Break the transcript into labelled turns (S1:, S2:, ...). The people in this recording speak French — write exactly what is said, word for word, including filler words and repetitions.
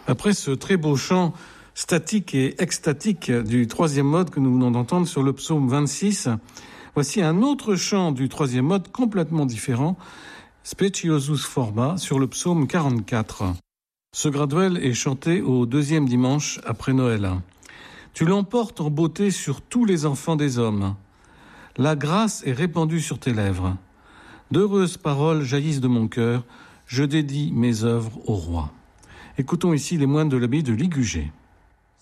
S1: Après ce très beau chant statique et extatique du troisième mode que nous venons d'entendre sur le psaume vingt-six, voici un autre chant du troisième mode complètement différent, Speciosus Forma, sur le psaume quarante-quatre. Ce graduel est chanté au deuxième dimanche après Noël. Tu l'emportes en beauté sur tous les enfants des hommes. La grâce est répandue sur tes lèvres. D'heureuses paroles jaillissent de mon cœur. Je dédie mes œuvres au roi. Écoutons ici les moines de l'abbaye de Ligugé.